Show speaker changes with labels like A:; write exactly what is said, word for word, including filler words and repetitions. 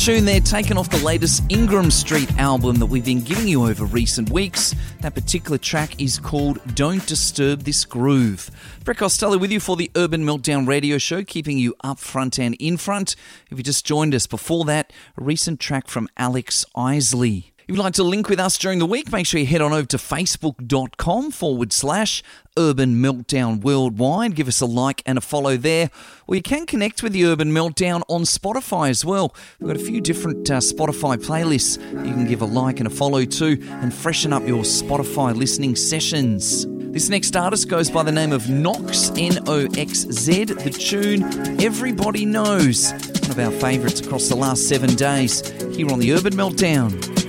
A: tune there taken off the latest Ingram Street album that we've been giving you over recent weeks. That particular track is called Don't Disturb This Groove. Brett Costello with you for the Urban Meltdown radio show, keeping you up front and in front. If you just joined us, before that, a recent track from Alex Isley. If you'd like to link with us during the week, make sure you head on over to facebook.com forward slash Urban Meltdown Worldwide. Give us a like and a follow there. Or you can connect with the Urban Meltdown on Spotify as well. We've got a few different uh, Spotify playlists you can give a like and a follow to and freshen up your Spotify listening sessions. This next artist goes by the name of Nox, N O X Z. The tune Everybody Knows, one of our favourites across the last seven days, here on the Urban Meltdown.